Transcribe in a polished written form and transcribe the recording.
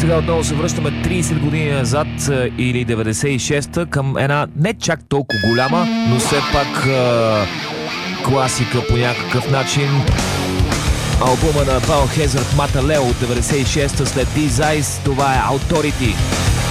Сега отново се връщаме 30 години назад или 96-та към една не чак толкова голяма, но все пак класика по някакъв начин. Албума на Biohazard Mataleo от 96-та след These Eyes, това е Authority.